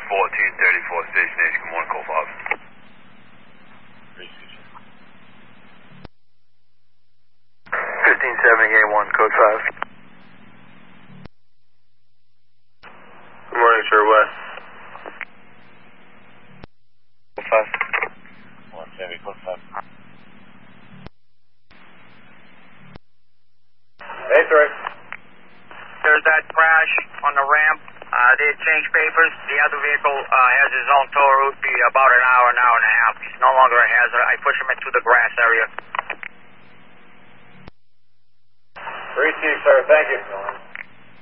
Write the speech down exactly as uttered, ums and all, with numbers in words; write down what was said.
fourteen thirty-four, Station H. Good morning, Call five. fifteen seventy-eight, one, code five. Good morning, sir. West. Code five. one seventy, code five. Hey, three. There's that crash on the ramp. Uh, they changed papers. The other vehicle uh, has his own tow route, be about an hour, an hour and a half. He's no longer a hazard. I push him into the grass area. Three, sir. Thank you.